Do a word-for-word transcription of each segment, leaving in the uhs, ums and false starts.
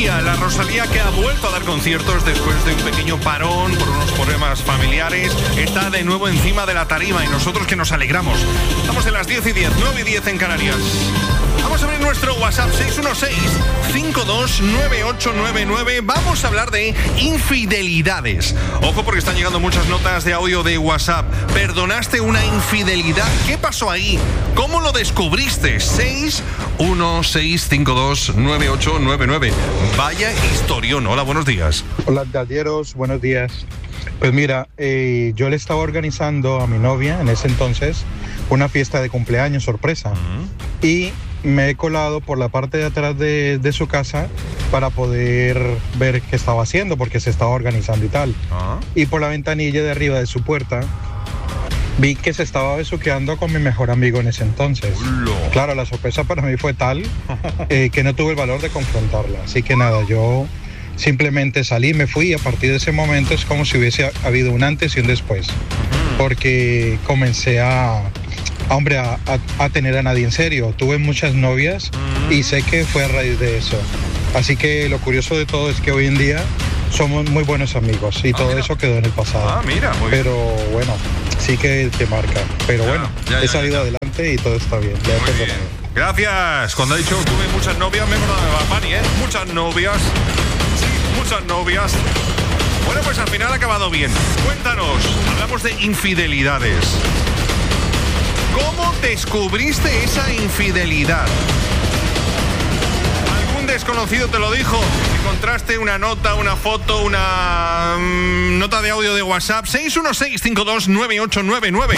Rosalía, la Rosalía que ha vuelto a dar conciertos después de un pequeño parón por unos problemas familiares, está de nuevo encima de la tarima y nosotros que nos alegramos. Estamos en las diez y diez, nueve y diez en Canarias. Vamos a abrir nuestro WhatsApp seis uno seis, cinco dos nueve ocho nueve nueve. Vamos a hablar de infidelidades. Ojo porque están llegando muchas notas de audio de WhatsApp. ¿Perdonaste una infidelidad? ¿Qué pasó ahí? ¿Cómo lo descubriste? seis uno seis, cinco dos nueve ocho nueve nueve. Vaya historión. Hola, buenos días. Hola, galleros, buenos días. Pues mira, eh, yo le estaba organizando a mi novia en ese entonces una fiesta de cumpleaños sorpresa. Uh-huh. Y me he colado por la parte de atrás de, de su casa para poder ver qué estaba haciendo, porque se estaba organizando y tal. Uh-huh. Y por la ventanilla de arriba de su puerta vi que se estaba besuqueando con mi mejor amigo en ese entonces. Ulo. Claro, la sorpresa para mí fue tal eh, que no tuve el valor de confrontarla. Así que nada, yo simplemente salí, me fui y a partir de ese momento es como si hubiese habido un antes y un después. Uh-huh. Porque comencé a... Hombre, a, a, a tener a nadie en serio. Tuve muchas novias y sé que fue a raíz de eso. Así que lo curioso de todo es que hoy en día somos muy buenos amigos y ah, todo mira. eso quedó en el pasado. Ah, mira, muy Pero bien. bueno, sí que te marca. Pero ya, bueno, ya, ya, he salido ya, ya. adelante y todo está bien. Ya muy bien. Gracias. Cuando ha dicho tuve muchas novias, me he acordado de Bad Bunny, ¿eh? Muchas novias. Sí, muchas novias. Bueno, pues al final ha acabado bien. Cuéntanos, hablamos de infidelidades. ¿Cómo descubriste esa infidelidad? ¿Algún desconocido te lo dijo? ¿Encontraste una nota, una foto, una mmm, nota de audio de WhatsApp? seis uno seis, cinco dos nueve ocho nueve nueve.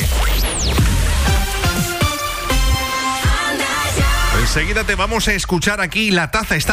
Enseguida te vamos a escuchar aquí. La taza está